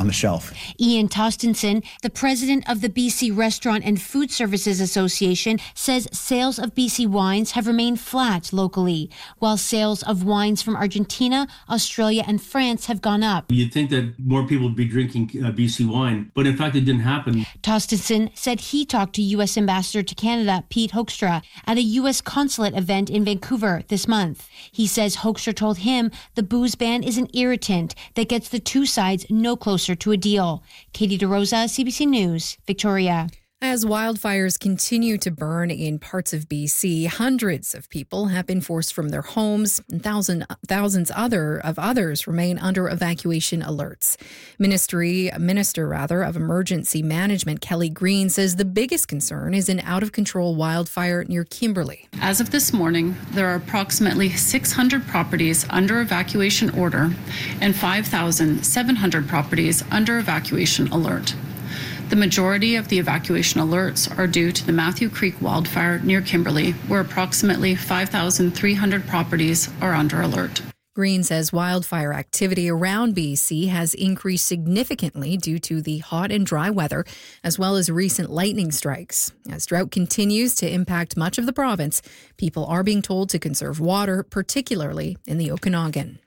on the shelf. Ian Tostenson, the president of the BC Restaurant and Food Services Association, says sales of BC wines have remained flat locally, while sales of wines from Argentina, Australia, and France have gone up. You'd think that more people would be drinking BC wine, but in fact it didn't happen. Tostenson said he talked to U.S. Ambassador to Canada, Pete Hoekstra, at a U.S. consulate event in Vancouver this month. He says Hoekstra told him the booze ban is an irritant that gets the two sides no closer to a deal. Katie DeRosa, CBC News, Victoria. As wildfires continue to burn in parts of BC, hundreds of people have been forced from their homes, and thousands others remain under evacuation alerts. Minister of Emergency Management Kelly Green says the biggest concern is an out-of-control wildfire near Kimberley. As of this morning, there are approximately 600 properties under evacuation order and 5,700 properties under evacuation alert. The majority of the evacuation alerts are due to the Matthew Creek wildfire near Kimberley, where approximately 5,300 properties are under alert. Green says wildfire activity around BC has increased significantly due to the hot and dry weather, as well as recent lightning strikes. As drought continues to impact much of the province, people are being told to conserve water, particularly in the Okanagan.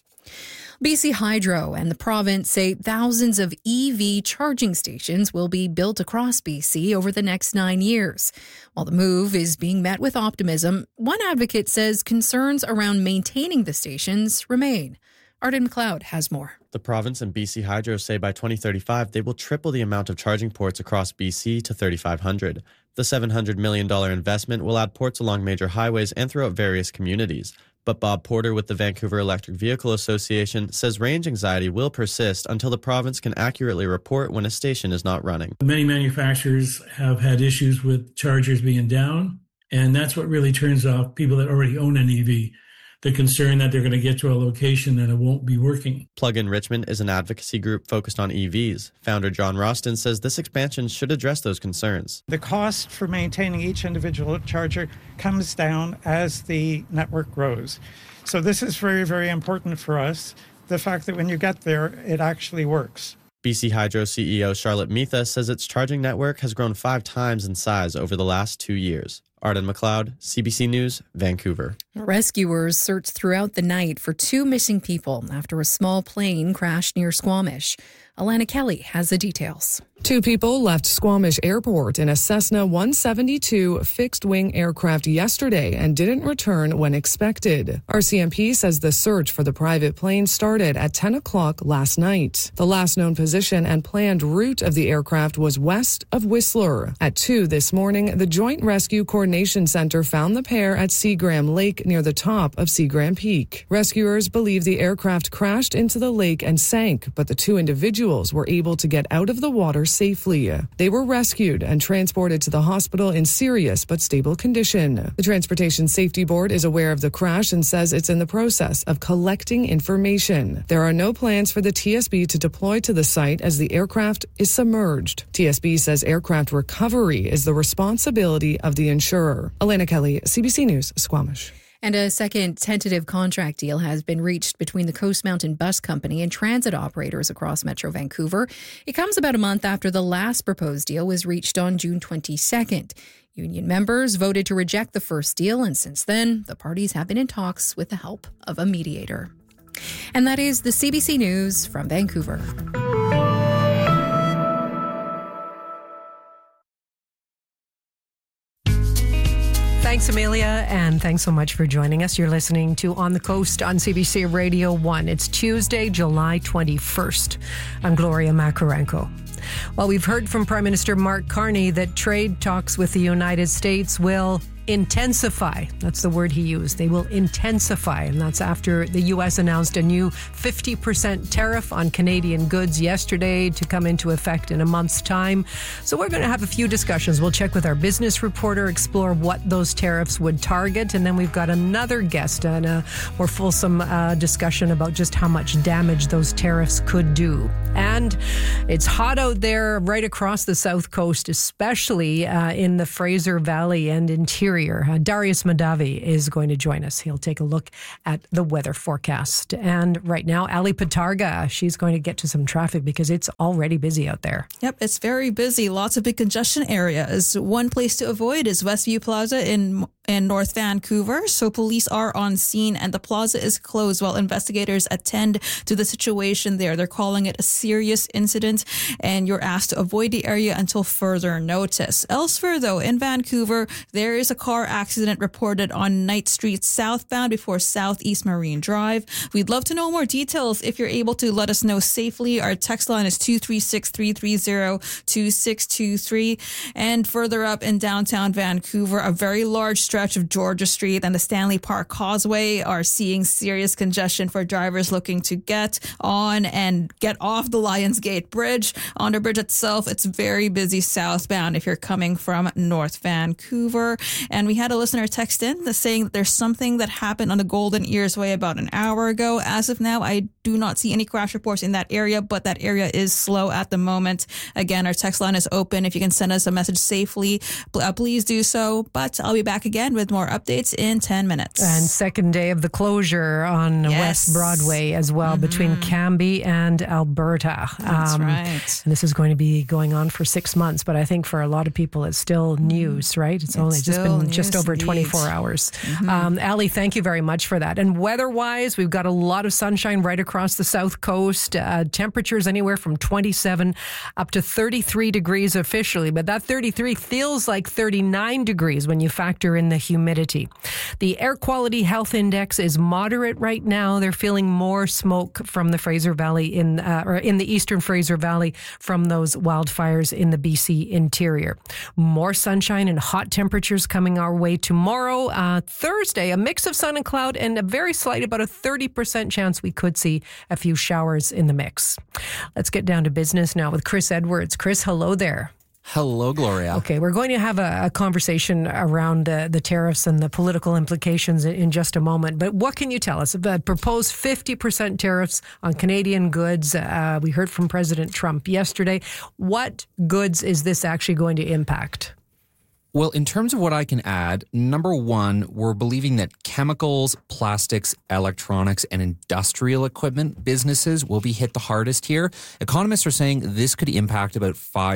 BC Hydro and the province say thousands of EV charging stations will be built across BC over the next 9 years. While the move is being met with optimism, one advocate says concerns around maintaining the stations remain. Arden McLeod has more. The province and BC Hydro say by 2035 they will triple the amount of charging ports across BC to 3,500. The $700 million investment will add ports along major highways and throughout various communities. But Bob Porter with the Vancouver Electric Vehicle Association says range anxiety will persist until the province can accurately report when a station is not running. Many manufacturers have had issues with chargers being down, and that's what really turns off people that already own an EV. The concern that they're going to get to a location and it won't be working. Plug-in Richmond is an advocacy group focused on EVs. Founder John Roston says this expansion should address those concerns. The cost for maintaining each individual charger comes down as the network grows. So this is very, very important for us. The fact that when you get there, it actually works. BC Hydro CEO Charlotte Mitha says its charging network has grown 5 times in size over the last 2 years. Arden McLeod, CBC News, Vancouver. Rescuers searched throughout the night for 2 missing people after a small plane crashed near Squamish. Alana Kelly has the details. 2 people left Squamish Airport in a Cessna 172 fixed-wing aircraft yesterday and didn't return when expected. RCMP says the search for the private plane started at 10 o'clock last night. The last known position and planned route of the aircraft was west of Whistler. At 2 this morning, the Joint Rescue Coordination Center found the pair at Seagram Lake near the top of Seagram Peak. Rescuers believe the aircraft crashed into the lake and sank, but the 2 individuals were able to get out of the water safely. They were rescued and transported to the hospital in serious but stable condition. The Transportation Safety Board is aware of the crash and says it's in the process of collecting information. There are no plans for the TSB to deploy to the site as the aircraft is submerged. TSB says aircraft recovery is the responsibility of the insurer. Elena Kelly, CBC News, Squamish. And a second tentative contract deal has been reached between the Coast Mountain Bus Company and transit operators across Metro Vancouver. It comes about a month after the last proposed deal was reached on June 22nd. Union members voted to reject the first deal, and since then, the parties have been in talks with the help of a mediator. And that is the CBC News from Vancouver. Thanks, Amelia, and thanks so much for joining us. You're listening to On the Coast on CBC Radio 1. It's Tuesday, July 21st. I'm Gloria Makarenko. Well, we've heard from Prime Minister Mark Carney that trade talks with the United States will intensify. That's the word he used. They will intensify. And that's after the U.S. announced a new 50% tariff on Canadian goods yesterday to come into effect in a month's time. So we're going to have a few discussions. We'll check with our business reporter, explore what those tariffs would target. And then we've got another guest and a more fulsome discussion about just how much damage those tariffs could do. And it's hot out there right across the South Coast, especially in the Fraser Valley and interior Interior. Darius Madavi is going to join us. He'll take a look at the weather forecast. And right now, Ali Patarga, she's going to get to some traffic because it's already busy out there. Yep, it's very busy. Lots of big congestion areas. One place to avoid is Westview Plaza in North Vancouver. So police are on scene and the plaza is closed while investigators attend to the situation there. They're calling it a serious incident and you're asked to avoid the area until further notice. Elsewhere, though, in Vancouver, there is a car accident reported on Knight Street southbound before Southeast Marine Drive. We'd love to know more details. If you're able to let us know safely, our text line is 236-330-2623. And further up in downtown Vancouver, a very large stretch of Georgia Street and the Stanley Park Causeway are seeing serious congestion for drivers looking to get on and get off the Lions Gate Bridge. On the bridge itself, it's very busy southbound if you're coming from North Vancouver. And we had a listener text in saying that there's something that happened on the Golden Ears Way about an hour ago. As of now, I do not see any crash reports in that area, but that area is slow at the moment. Again, our text line is open. If you can send us a message safely, please do so. But I'll be back again with more updates in 10 minutes. And second day of the closure on West Broadway as well, between Cambie and Alberta. That's right. And this is going to be going on for 6 months, but I think for a lot of people it's still news, right? It's only just been just over 24 hours. Ali, thank you very much for that. And weather-wise, we've got a lot of sunshine right across the south coast. Temperatures anywhere from 27 up to 33 degrees officially, but that 33 feels like 39 degrees when you factor in the humidity. The Air Quality Health Index is moderate right now. They're feeling more smoke from the Fraser Valley in the eastern Fraser Valley from those wildfires in the BC interior. More sunshine and hot temperatures coming our way tomorrow. Thursday, a mix of sun and cloud and a very slight, about a 30% chance we could see a few showers in the mix. Let's get down to business now with Chris Edwards. Chris, hello there. Hello, Gloria. Okay, we're going to have a conversation around the tariffs and the political implications in just a moment. But what can you tell us about proposed 50% tariffs on Canadian goods? We heard from President Trump yesterday. What goods is this actually going to impact? Well, in terms of what I can add, number one, we're believing that chemicals, plastics, electronics, and industrial equipment businesses will be hit the hardest here. Economists are saying this could impact about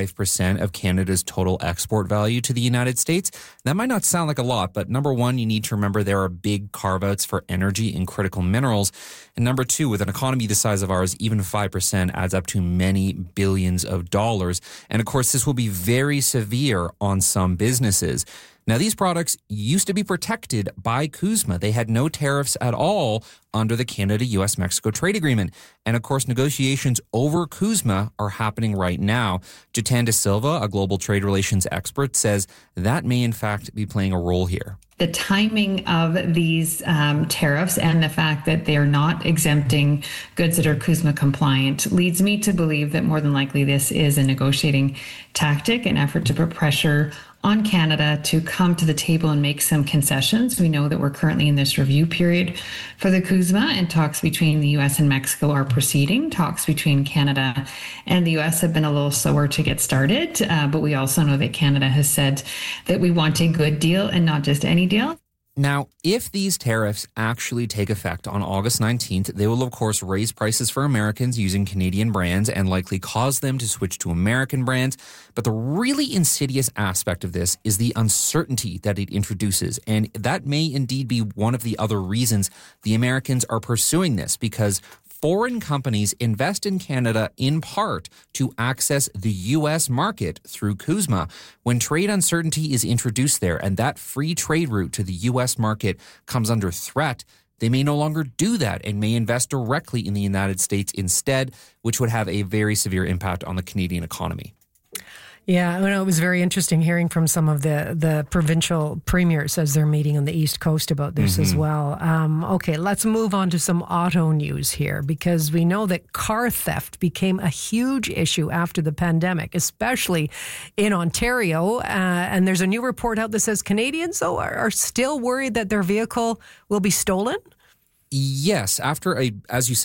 5% of Canada's total export value to the United States. That might not sound like a lot, but number one, you need to remember there are big carve-outs for energy and critical minerals. And number two, with an economy the size of ours, even 5% adds up to many billions of dollars. And of course, this will be very severe on some businesses. Now, these products used to be protected by CUSMA. They had no tariffs at all under the Canada-US-Mexico trade agreement. And of course, negotiations over CUSMA are happening right now. Jatan De Silva, a global trade relations expert, says that may in fact be playing a role here. The timing of these tariffs and the fact that they're not exempting goods that are CUSMA compliant leads me to believe that more than likely this is a negotiating tactic, an effort to put pressure on Canada to come to the table and make some concessions. We know that we're currently in this review period for the CUSMA, and talks between the U.S. and Mexico are proceeding. Talks between Canada and the U.S. have been a little slower to get started, but we also know that Canada has said that we want a good deal and not just any deal. Now, if these tariffs actually take effect on August 19th, they will, of course, raise prices for Americans using Canadian brands and likely cause them to switch to American brands. But the really insidious aspect of this is the uncertainty that it introduces. And that may indeed be one of the other reasons the Americans are pursuing this, because foreign companies invest in Canada in part to access the U.S. market through CUSMA. When trade uncertainty is introduced there and that free trade route to the U.S. market comes under threat, they may no longer do that and may invest directly in the United States instead, which would have a very severe impact on the Canadian economy. Yeah, it was very interesting hearing from some of the provincial premiers as they're meeting on the East Coast about this as well. Okay, let's move on to some auto news here, because we know that car theft became a huge issue after the pandemic, especially in Ontario. And there's a new report out that says Canadians, are still worried that their vehicle will be stolen. Yes, after as you said,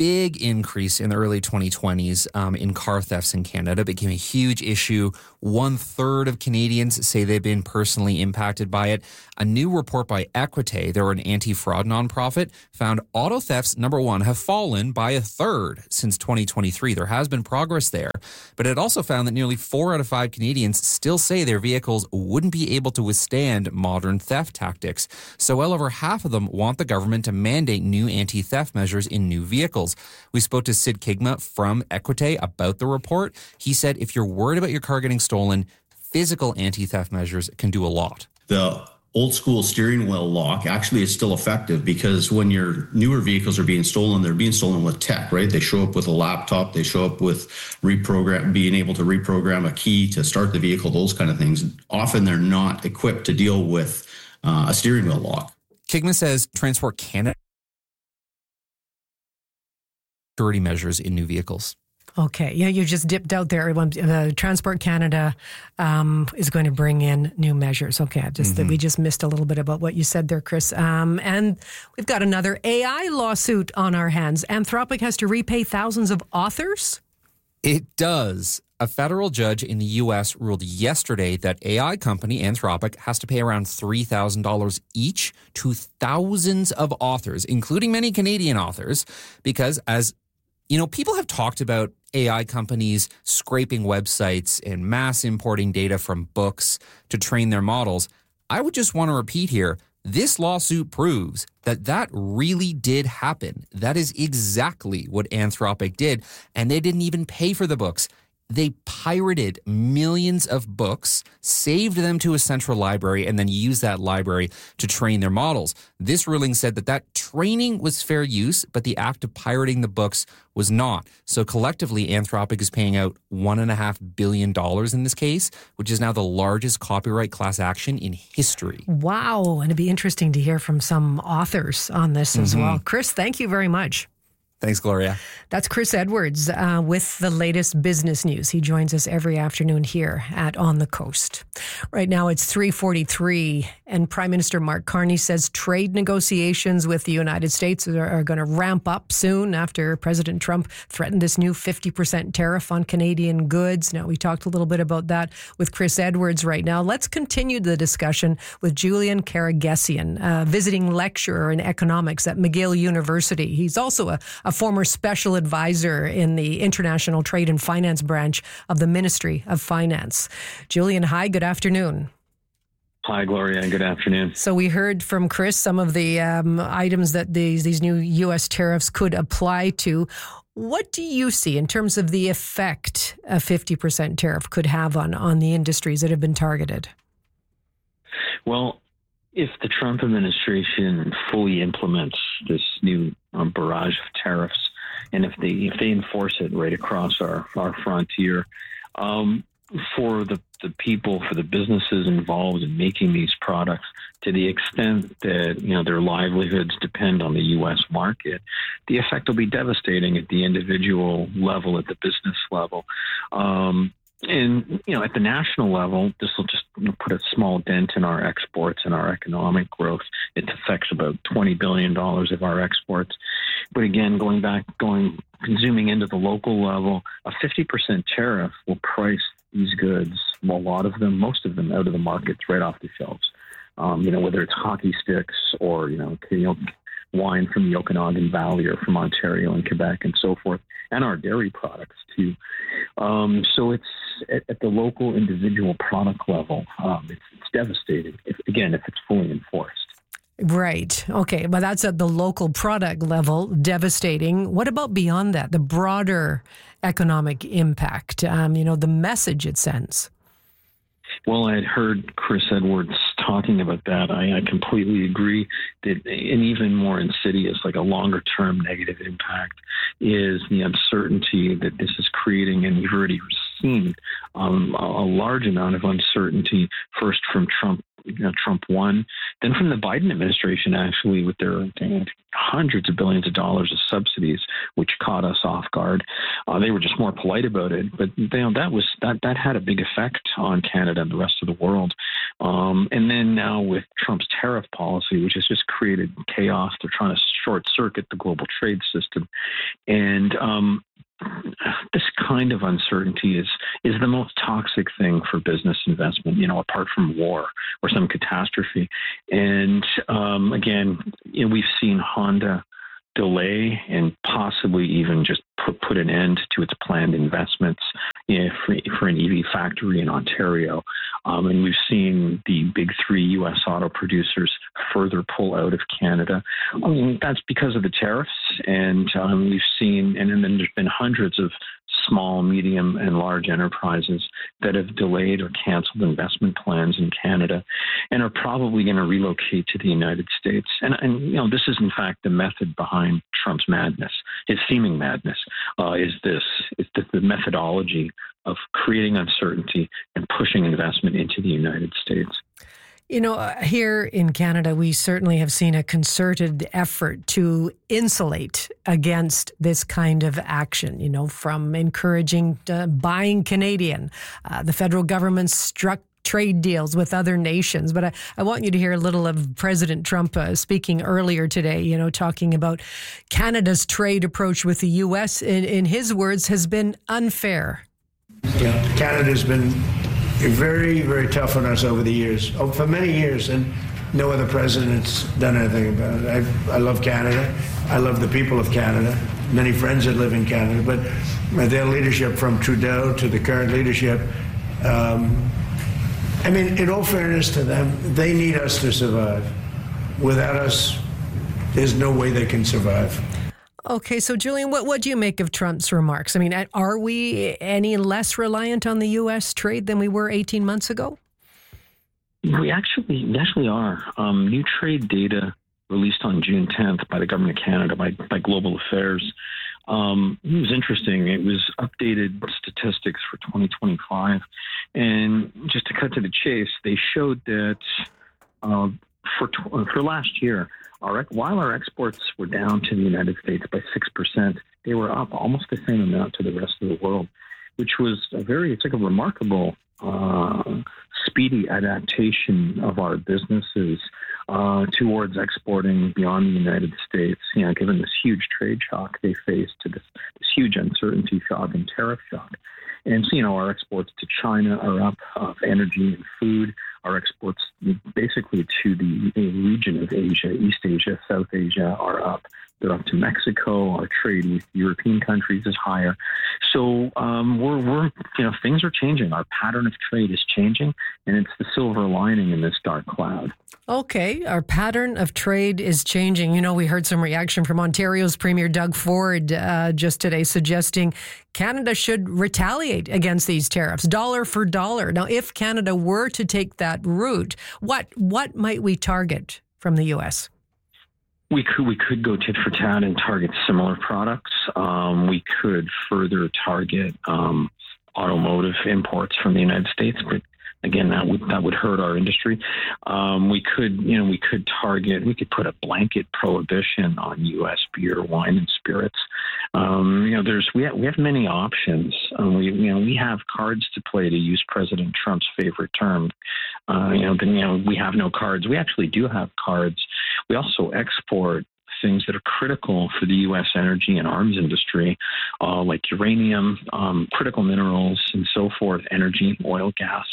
big increase in the early 2020s in car thefts in Canada. It became a huge issue. 1/3 of Canadians say they've been personally impacted by it. A new report by Equite, they're an anti-fraud nonprofit, found auto thefts, number one, have fallen by 1/3 since 2023. There has been progress there, but it also found that nearly 4 out of 5 Canadians still say their vehicles wouldn't be able to withstand modern theft tactics. So well over half of them want the government to mandate new anti-theft measures in new vehicles. We spoke to Sid Kigma from Equite about the report. He said if you're worried about your car getting stolen, physical anti-theft measures can do a lot. The old school steering wheel lock actually is still effective because when your newer vehicles are being stolen, they're being stolen with tech, right? They show up with a laptop, they show up with being able to reprogram a key to start the vehicle, those kind of things. Often they're not equipped to deal with a steering wheel lock. Kigman says Transport Canada security measures in new vehicles. Okay. Yeah, you just dipped out there. Transport Canada is going to bring in new measures. Okay. We just missed a little bit about what you said there, Chris. And we've got another AI lawsuit on our hands. Anthropic has to repay thousands of authors? It does. A federal judge in the U.S. ruled yesterday that AI company Anthropic has to pay around $3,000 each to thousands of authors, including many Canadian authors, because as you know, people have talked about AI companies scraping websites and mass importing data from books to train their models. I would just want to repeat here, this lawsuit proves that that really did happen. That is exactly what Anthropic did, and they didn't even pay for the books. They pirated millions of books, saved them to a central library, and then used that library to train their models. This ruling said that training was fair use, but the act of pirating the books was not. So collectively, Anthropic is paying out $1.5 billion in this case, which is now the largest copyright class action in history. Wow. And it'd be interesting to hear from some authors on this as well. Chris, thank you very much. Thanks, Gloria. That's Chris Edwards with the latest business news. He joins us every afternoon here at On the Coast. Right now it's 3:43, and Prime Minister Mark Carney says trade negotiations with the United States are going to ramp up soon after President Trump threatened this new 50% tariff on Canadian goods. Now, we talked a little bit about that with Chris Edwards right now. Let's continue the discussion with Julian Karagesian, visiting lecturer in economics at McGill University. He's also a former special advisor in the International Trade and Finance branch of the Ministry of Finance. Julian, hi, good afternoon. Hi, Gloria, and good afternoon. So we heard from Chris some of the items that these new U.S. tariffs could apply to. What do you see in terms of the effect a 50% tariff could have on the industries that have been targeted? Well, if the Trump administration fully implements this new barrage of tariffs, and if they enforce it right across our frontier, for the people, for the businesses involved in making these products, to the extent that their livelihoods depend on the U.S. market, the effect will be devastating at the individual level, at the business level. And, at the national level, this will just put a small dent in our exports and our economic growth. It affects about $20 billion of our exports. But again, zooming into the local level, a 50% tariff will price these goods, a lot of them, most of them, out of the markets right off the shelves. Whether it's hockey sticks or, wine from the Okanagan Valley or from Ontario and Quebec and so forth, and our dairy products too. So it's at the local individual product level, it's devastating, if it's fully enforced. Right. Okay. But that's at the local product level, devastating. What about beyond that, the broader economic impact, the message it sends? Well, I had heard Chris Edwards talking about that. I completely agree that an even more insidious, like a longer-term negative impact, is the uncertainty that this is creating. And we've already seen a large amount of uncertainty, first from Trump. Trump won, then from the Biden administration, actually, with their hundreds of billions of dollars of subsidies, which caught us off guard. They were just more polite about it, but that had a big effect on Canada and the rest of the world. And then now with Trump's tariff policy, which has just created chaos, they're trying to short circuit the global trade system. And this kind of uncertainty is the most toxic thing for business investment, apart from war or some catastrophe. And again, we've seen Honda delay and possibly even just put an end to its planned investments for an EV factory in Ontario. And we've seen the big three U.S. auto producers further pull out of Canada. That's because of the tariffs. And we've seen, and then there's been hundreds of small, medium, and large enterprises that have delayed or canceled investment plans in Canada and are probably going to relocate to the United States. And this is, in fact, the method behind Trump's madness. His seeming madness is the methodology of creating uncertainty and pushing investment into the United States. Here in Canada, we certainly have seen a concerted effort to insulate against this kind of action, from encouraging buying Canadian. The federal government struck trade deals with other nations. But I want you to hear a little of President Trump speaking earlier today, talking about Canada's trade approach with the U.S. In his words, has been unfair. Yeah, Canada's been very, very tough on us over the years, for many years, and no other president's done anything about it. I love Canada. I love the people of Canada. Many friends that live in Canada, but their leadership from Trudeau to the current leadership, in all fairness to them, they need us to survive. Without us, there's no way they can survive. Okay, so Julian, what do you make of Trump's remarks? Are we any less reliant on the U.S. trade than we were 18 months ago? We actually are. New trade data released on June 10th by the Government of Canada, by Global Affairs. It was interesting. It was updated statistics for 2025. And just to cut to the chase, they showed that for last year, while our exports were down to the United States by 6%, they were up almost the same amount to the rest of the world, which was it's like a remarkable speedy adaptation of our businesses towards exporting beyond the United States, given this huge trade shock they faced, to this huge uncertainty shock and tariff shock. And so, our exports to China are up, of energy and food. Our exports basically to the region of Asia, East Asia, South Asia, are up. They're up to Mexico. Our trade with European countries is higher. So we're things are changing. Our pattern of trade is changing, and it's the silver lining in this dark cloud. Okay, our pattern of trade is changing. We heard some reaction from Ontario's Premier Doug Ford just today suggesting Canada should retaliate against these tariffs, dollar for dollar. Now, if Canada were to take that route, what might we target from the U.S.? We could go tit for tat and target similar products. We could further target automotive imports from the United States, but again, that would hurt our industry. We could put a blanket prohibition on U.S. beer, wine, and spirits. We have many options. We have cards to play, to use President Trump's favorite term. We have no cards. We actually do have cards. We also export things that are critical for the U.S. energy and arms industry, like uranium, critical minerals, and so forth, energy, oil, gas.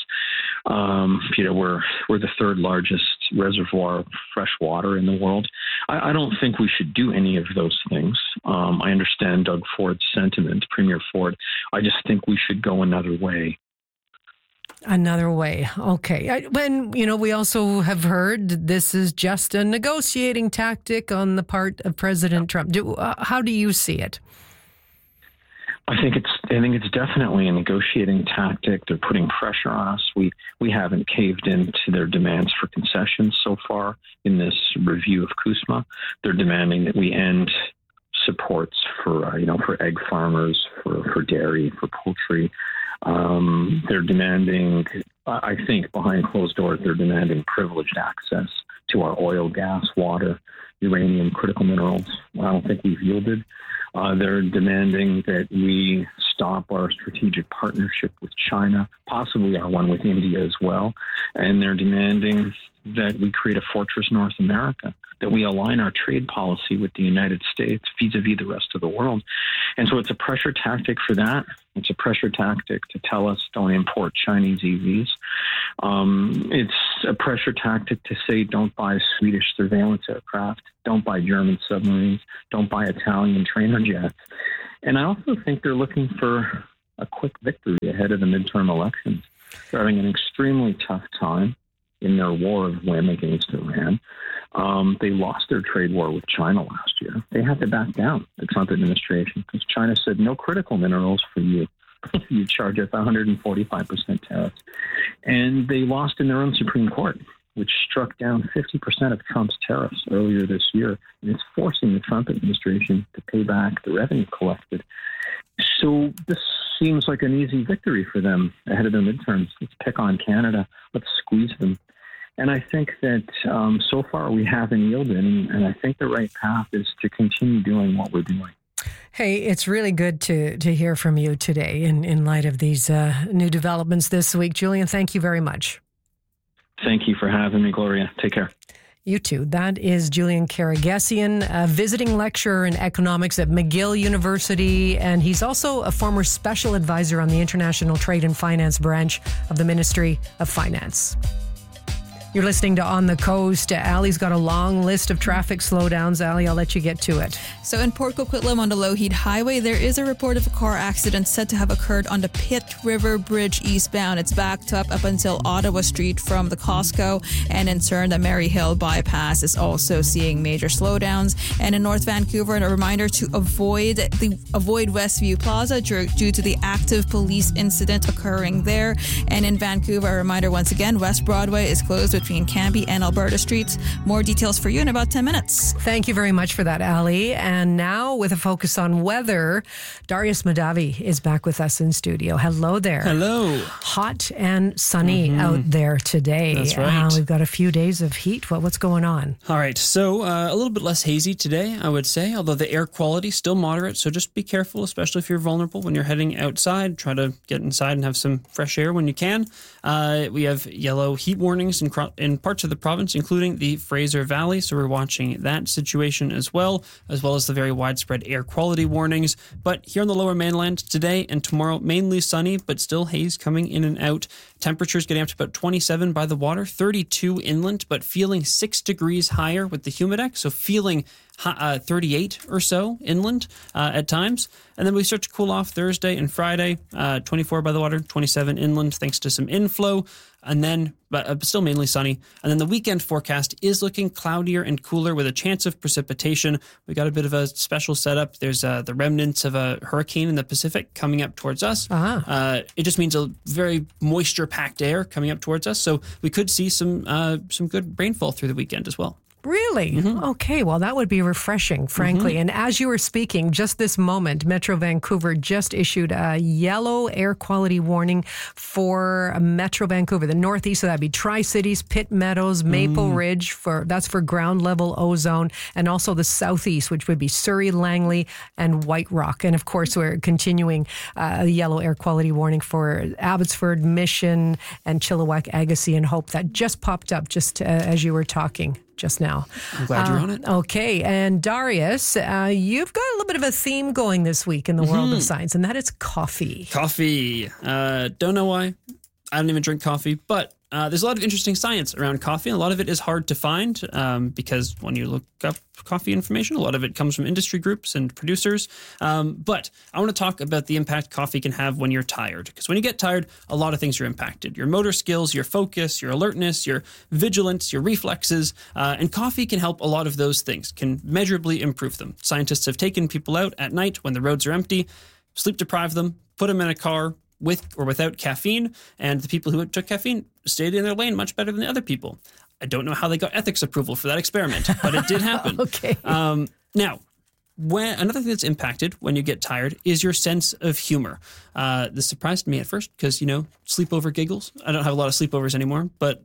We're the third largest reservoir of fresh water in the world. I don't think we should do any of those things. I understand Doug Ford's sentiment, Premier Ford. I just think we should go another way. Another way. Okay. We also have heard this is just a negotiating tactic on the part of President Trump. How do you see it? I think it's definitely a negotiating tactic. They're putting pressure on us. We haven't caved into their demands for concessions so far in this review of CUSMA. They're demanding that we end supports for egg farmers, for dairy, for poultry. They're demanding, I think behind closed doors, they're demanding privileged access to our oil, gas, water, uranium, critical minerals. I don't think we've yielded. They're demanding that we stop our strategic partnership with China, possibly our one with India as well. And they're demanding that we create a fortress North America, that we align our trade policy with the United States vis-a-vis the rest of the world. And so it's a pressure tactic for that. It's a pressure tactic to tell us don't import Chinese EVs. It's a pressure tactic to say don't buy Swedish surveillance aircraft, don't buy German submarines, don't buy Italian trainer jets. And I also think they're looking for a quick victory ahead of the midterm elections. They're having an extremely tough time in their war of whim against Iran. They lost their trade war with China last year. They had to back down, the Trump administration, because China said no critical minerals for you. You charge us 145% tariffs. And they lost in their own Supreme Court, which struck down 50% of Trump's tariffs earlier this year. And it's forcing the Trump administration to pay back the revenue collected. So this seems like an easy victory for them ahead of the midterms. Let's pick on Canada. Let's squeeze them. And I think that so far we haven't yielded, and I think the right path is to continue doing what we're doing. Hey, it's really good to hear from you today in light of these new developments this week. Julian, thank you very much. Thank you for having me, Gloria. Take care. You too. That is Julian Karagesian, a visiting lecturer in economics at McGill University, and he's also a former special advisor on the International Trade and Finance branch of the Ministry of Finance. You're listening to On the Coast. Ali's got a long list of traffic slowdowns. Ali, I'll let you get to it. So in Port Coquitlam on the Lougheed Highway, there is a report of a car accident said to have occurred on the Pitt River Bridge eastbound. It's backed up until Ottawa Street from the Costco, and in turn, the Mary Hill bypass is also seeing major slowdowns. And in North Vancouver, a reminder to avoid Westview Plaza due to the active police incident occurring there. And in Vancouver, a reminder once again, West Broadway is closed between Cambie and Alberta Streets. More details for you in about 10 minutes. Thank you very much for that, Ali. And now, with a focus on weather, Darius Mahdavi is back with us in studio. Hello there. Hello. Hot and sunny out there today. That's right. We've got a few days of heat. What's going on? All right. So a little bit less hazy today, I would say, although the air quality is still moderate. So just be careful, especially if you're vulnerable when you're heading outside. Try to get inside and have some fresh air when you can. We have yellow heat warnings in parts of the province, including the Fraser Valley. So we're watching that situation as well as the very widespread air quality warnings. But here on the lower mainland today and tomorrow, mainly sunny, but still haze coming in and out. Temperatures getting up to about 27 by the water, 32 inland, but feeling 6 degrees higher with the humidex. So feeling 38 or so inland at times. And then we start to cool off Thursday and Friday, 24 by the water, 27 inland, thanks to some inflow. And then, but still mainly sunny. And then the weekend forecast is looking cloudier and cooler with a chance of precipitation. We got a bit of a special setup. There's the remnants of a hurricane in the Pacific coming up towards us. It just means a very moisture-packed air coming up towards us. So we could see some good rainfall through the weekend as well. Really? Mm-hmm. Okay, well, that would be refreshing, frankly. Mm-hmm. And as you were speaking, just this moment, Metro Vancouver just issued a yellow air quality warning for Metro Vancouver, the northeast. So that'd be Tri-Cities, Pitt Meadows, Maple Ridge, that's for ground level ozone, and also the southeast, which would be Surrey, Langley, and White Rock. And of course, we're continuing a yellow air quality warning for Abbotsford, Mission, and Chilliwack, Agassiz, and Hope. That just popped up just as you were talking just now. I'm glad you're on it. Okay. And Darius, you've got a little bit of a theme going this week in the world of science, and that is coffee. Coffee. Don't know why. I don't even drink coffee, but there's a lot of interesting science around coffee, and a lot of it is hard to find because when you look up coffee information, a lot of it comes from industry groups and producers. But I want to talk about the impact coffee can have when you're tired, because when you get tired, a lot of things are impacted. Your motor skills, your focus, your alertness, your vigilance, your reflexes, and coffee can help a lot of those things, can measurably improve them. Scientists have taken people out at night when the roads are empty, sleep deprive them, put them in a car with or without caffeine, and the people who took caffeine stayed in their lane much better than the other people. I don't know how they got ethics approval for that experiment, but it did happen. Okay. Now, another thing that's impacted when you get tired is your sense of humor. This surprised me at first because, sleepover giggles. I don't have a lot of sleepovers anymore, but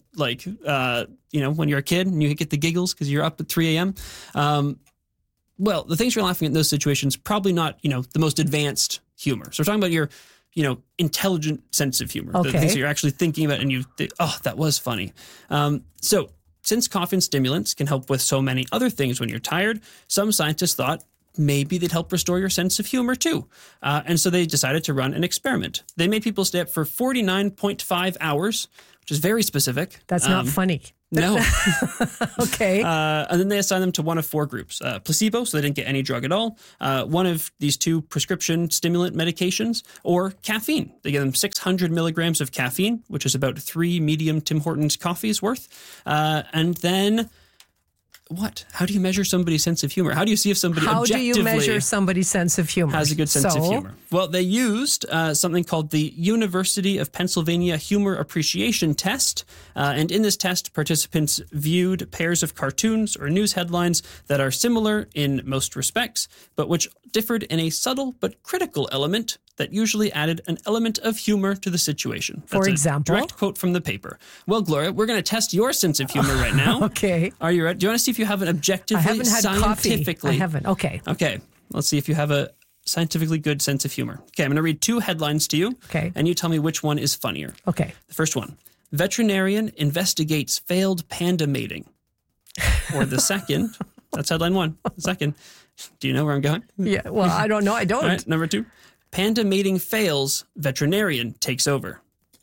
when you're a kid and you get the giggles because you're up at 3 a.m., well, the things you're laughing at in those situations, probably not, the most advanced humor. So we're talking about your, intelligent sense of humor. Okay. The things that you're actually thinking about and you think, oh, that was funny. So since caffeine stimulants can help with so many other things when you're tired, some scientists thought maybe they'd help restore your sense of humor too. And so they decided to run an experiment. They made people stay up for 49.5 hours, which is very specific. That's not funny. No. Okay. And then they assigned them to one of 4 groups. Placebo, so they didn't get any drug at all. One of these 2 prescription stimulant medications, or caffeine. They gave them 600 milligrams of caffeine, which is about 3 medium Tim Hortons coffees worth. And then... what? How do you measure somebody's sense of humor? How do you see if somebody How do objectively you measure somebody's sense of humor? has a good sense of humor? Well, they used something called the University of Pennsylvania Humor Appreciation Test. And in this test, participants viewed pairs of cartoons or news headlines that are similar in most respects, but which differed in a subtle but critical element that usually added an element of humor to the situation. For example? A direct quote from the paper. Well, Gloria, we're going to test your sense of humor right now. Okay. Are you ready? Do you want to see if you have an objectively, I haven't had scientifically... coffee. I haven't. Okay. Okay. Let's see if you have a scientifically good sense of humor. Okay, I'm going to read 2 headlines to you. Okay. And you tell me which one is funnier. Okay. The first one, veterinarian investigates failed panda mating. Or the second, that's headline 1. The second, do you know where I'm going? Yeah, well, I don't know. I don't. All right, number 2, panda mating fails, veterinarian takes over.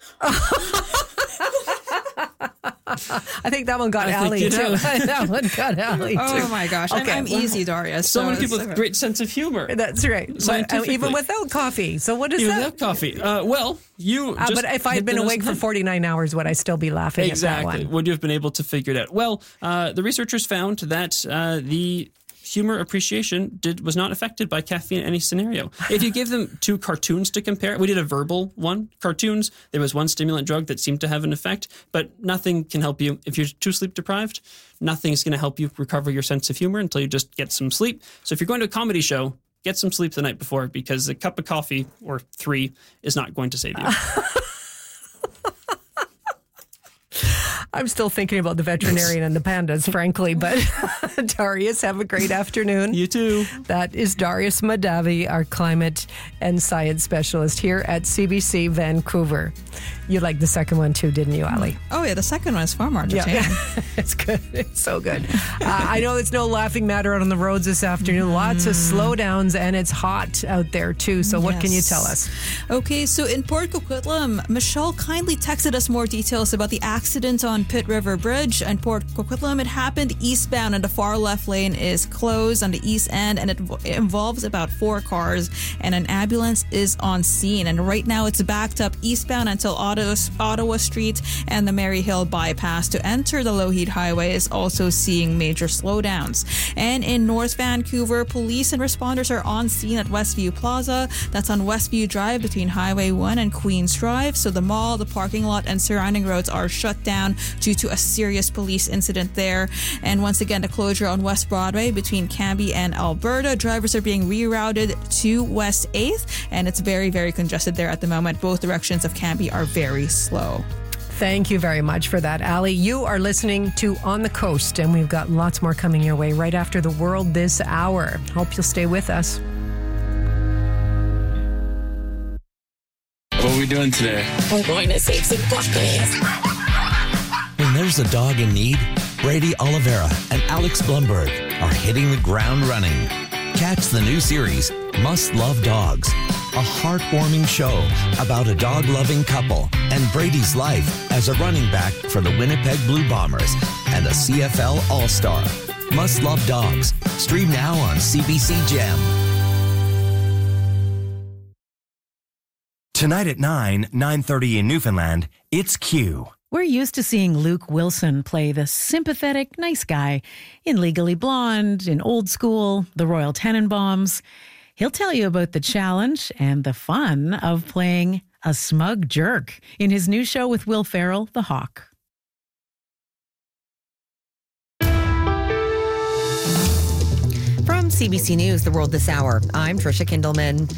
I think that one got Allie, too. That one got Allie, too. Oh, my gosh. Okay. I'm easy, Darius. So many people with great sense of humor. That's right. But, even without coffee. So what is even that? without coffee. Well, you just but if I had been awake for 49 hours, would I still be laughing at that one? Would you have been able to figure it out? Well, the researchers found that the humor appreciation was not affected by caffeine in any scenario. If you give them 2 cartoons to compare, we did a verbal one. Cartoons, there was one stimulant drug that seemed to have an effect, but nothing can help you. If you're too sleep deprived, nothing's going to help you recover your sense of humor until you just get some sleep. So if you're going to a comedy show, get some sleep the night before, because a cup of coffee or 3 is not going to save you. I'm still thinking about the veterinarian and the pandas, frankly, but Darius, have a great afternoon. You too. That is Darius Madavi, our climate and science specialist here at CBC Vancouver. You liked the second one too, didn't you, Allie? Oh, yeah, the second one is far more entertaining. Yeah. It's good. It's so good. I know it's no laughing matter out on the roads this afternoon. Lots of slowdowns, and it's hot out there too. So what can you tell us? Okay, so in Port Coquitlam, Michelle kindly texted us more details about the accident on Pitt River Bridge in Port Coquitlam. It happened eastbound, and the far left lane is closed on the east end, and it involves about 4 cars, and an ambulance is on scene. And right now it's backed up eastbound until Ottawa Street and the Maryhill bypass. To enter the Lougheed Highway is also seeing major slowdowns. And in North Vancouver, police and responders are on scene at Westview Plaza. That's on Westview Drive between Highway 1 and Queens Drive. So the mall, the parking lot, and surrounding roads are shut down due to a serious police incident there. And once again, the closure on West Broadway between Cambie and Alberta. Drivers are being rerouted to West 8th, and it's very, very congested there at the moment. Both directions of Cambie are very slow. Thank you very much for that, Allie. You are listening to On the Coast, and we've got lots more coming your way right after the world this hour. Hope you'll stay with us. What are we doing today? We're going to save some puppies. When there's a dog in need, Brady Oliveira and Alex Blumberg are hitting the ground running. Catch the new series, Must Love Dogs, a heartwarming show about a dog-loving couple and Brady's life as a running back for the Winnipeg Blue Bombers and a CFL All-Star. Must Love Dogs. Stream now on CBC Gem. Tonight at 9:30 in Newfoundland, it's Q. We're used to seeing Luke Wilson play the sympathetic, nice guy in Legally Blonde, in Old School, The Royal Tenenbaums. He'll tell you about the challenge and the fun of playing a smug jerk in his new show with Will Ferrell, The Hawk. From CBC News, The World This Hour, I'm Tricia Kindleman.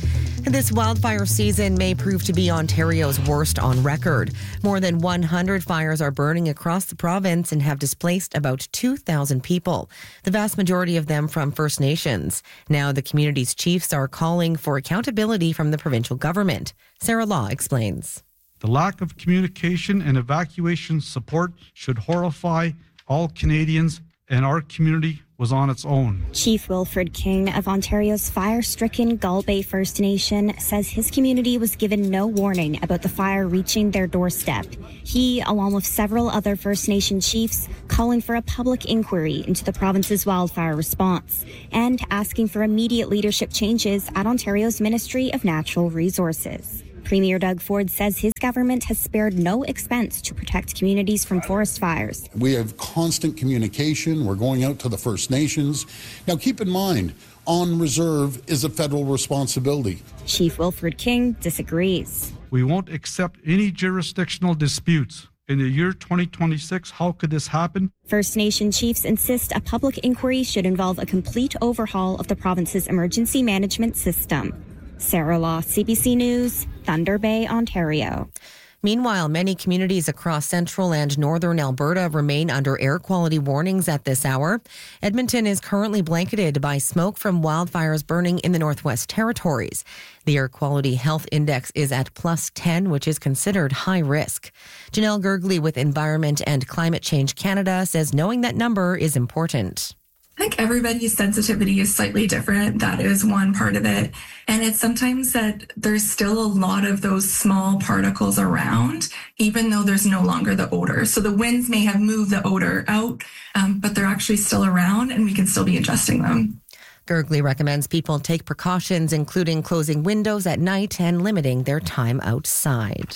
This wildfire season may prove to be Ontario's worst on record. More than 100 fires are burning across the province and have displaced about 2,000 people, the vast majority of them from First Nations. Now the community's chiefs are calling for accountability from the provincial government. Sarah Law explains. The lack of communication and evacuation support should horrify all Canadians, and our community was on its own. Chief Wilfred King of Ontario's fire-stricken Gull Bay First Nation says his community was given no warning about the fire reaching their doorstep. He, along with several other First Nation chiefs, calling for a public inquiry into the province's wildfire response and asking for immediate leadership changes at Ontario's Ministry of Natural Resources. Premier Doug Ford says his government has spared no expense to protect communities from forest fires. We have constant communication. We're going out to the First Nations. Now, keep in mind, on reserve is a federal responsibility. Chief Wilfred King disagrees. We won't accept any jurisdictional disputes. In the year 2026, how could this happen? First Nation chiefs insist a public inquiry should involve a complete overhaul of the province's emergency management system. Sarah Law, CBC News, Thunder Bay, Ontario. Meanwhile, many communities across central and northern Alberta remain under air quality warnings at this hour. Edmonton is currently blanketed by smoke from wildfires burning in the Northwest Territories. The Air Quality Health Index is at +10, which is considered high risk. Janelle Gergley with Environment and Climate Change Canada says knowing that number is important. I think everybody's sensitivity is slightly different. That is one part of it. And it's sometimes that there's still a lot of those small particles around, even though there's no longer the odor. So the winds may have moved the odor out, but they're actually still around and we can still be adjusting them. Gergley recommends people take precautions, including closing windows at night and limiting their time outside.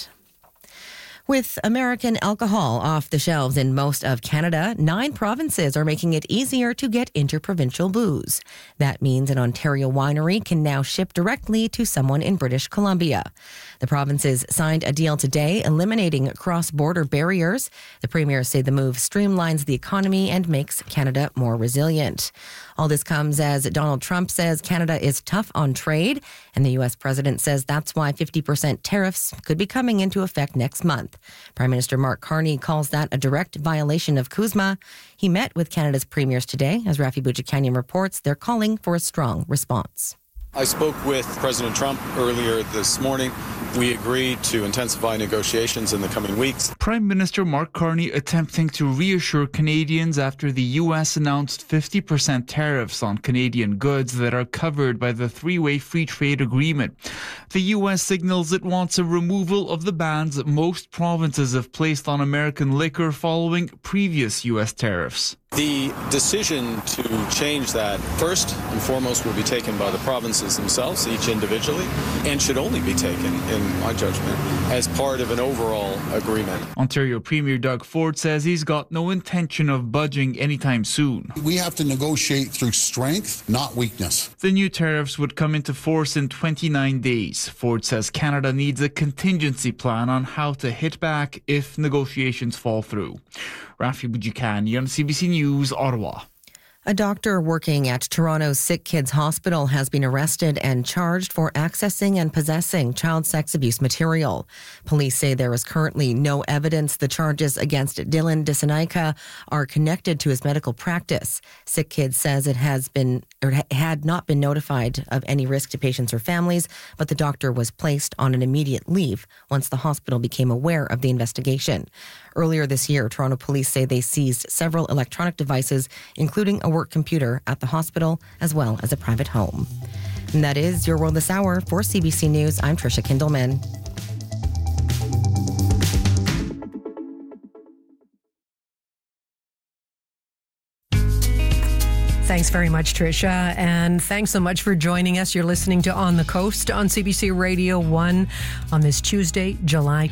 With American alcohol off the shelves in most of Canada, 9 provinces are making it easier to get interprovincial booze. That means an Ontario winery can now ship directly to someone in British Columbia. The provinces signed a deal today eliminating cross-border barriers. The premiers say the move streamlines the economy and makes Canada more resilient. All this comes as Donald Trump says Canada is tough on trade, and the U.S. president says that's why 50% tariffs could be coming into effect next month. Prime Minister Mark Carney calls that a direct violation of CUSMA. He met with Canada's premiers today. As Rafi Boudjikanian reports, they're calling for a strong response. I spoke with President Trump earlier this morning. We agreed to intensify negotiations in the coming weeks. Prime Minister Mark Carney attempting to reassure Canadians after the U.S. announced 50% tariffs on Canadian goods that are covered by the three-way free trade agreement. The U.S. signals it wants a removal of the bans most provinces have placed on American liquor following previous U.S. tariffs. The decision to change that, first and foremost, will be taken by the provinces themselves, each individually, and should only be taken, in my judgment, as part of an overall agreement. Ontario Premier Doug Ford says he's got no intention of budging anytime soon. We have to negotiate through strength, not weakness. The new tariffs would come into force in 29 days. Ford says Canada needs a contingency plan on how to hit back if negotiations fall through. Rafi Boudjikanian, CBC News, Ottawa. A doctor working at Toronto's Sick Kids Hospital has been arrested and charged for accessing and possessing child sex abuse material. Police say there is currently no evidence the charges against Dylan Disanaika are connected to his medical practice. Sick Kids says it had not been notified of any risk to patients or families, but the doctor was placed on an immediate leave once the hospital became aware of the investigation. Earlier this year, Toronto police say they seized several electronic devices, including a work computer at the hospital, as well as a private home. And that is Your World This Hour. For CBC News, I'm Tricia Kindleman. Thanks very much, Tricia. And thanks so much for joining us. You're listening to On the Coast on CBC Radio 1 on this Tuesday, July